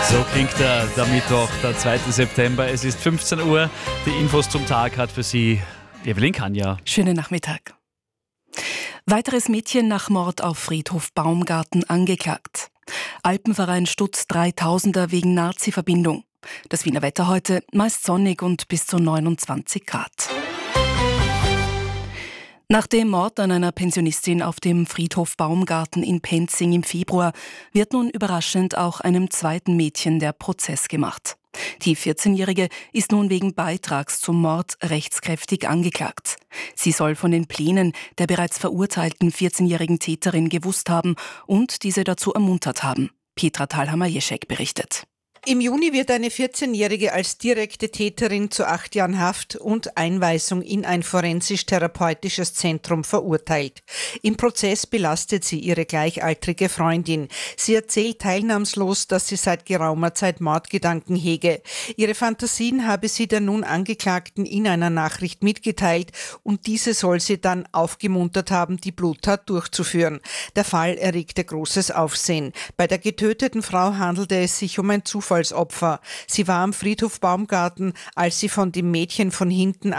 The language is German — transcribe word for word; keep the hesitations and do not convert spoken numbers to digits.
So klingt der, der Mittwoch, der zweite September. Es ist fünfzehn Uhr. Die Infos zum Tag hat für Sie Evelyn Kanja. Schönen Nachmittag. Weiteres Mädchen nach Mord auf Friedhof Baumgarten angeklagt. Alpenverein Stutz dreitausender wegen Nazi-Verbindung. Das Wiener Wetter heute meist sonnig und bis zu neunundzwanzig Grad. Nach dem Mord an einer Pensionistin auf dem Friedhof Baumgarten in Penzing im Februar wird nun überraschend auch einem zweiten Mädchen der Prozess gemacht. Die vierzehnjährige ist nun wegen Beitrags zum Mord rechtskräftig angeklagt. Sie soll von den Plänen der bereits verurteilten vierzehnjährigen Täterin gewusst haben und diese dazu ermuntert haben. Petra Thalhammer-Jeschek berichtet. Im Juni wird eine vierzehnjährige als direkte Täterin zu acht Jahren Haft und Einweisung in ein forensisch-therapeutisches Zentrum verurteilt. Im Prozess belastet sie ihre gleichaltrige Freundin. Sie erzählt teilnahmslos, dass sie seit geraumer Zeit Mordgedanken hege. Ihre Fantasien habe sie der nun Angeklagten in einer Nachricht mitgeteilt und diese soll sie dann aufgemuntert haben, die Bluttat durchzuführen. Der Fall erregte großes Aufsehen. Bei der getöteten Frau handelte es sich um ein Zufallsopfer. Sie war am Friedhof Baumgarten, als sie von dem Mädchen von hinten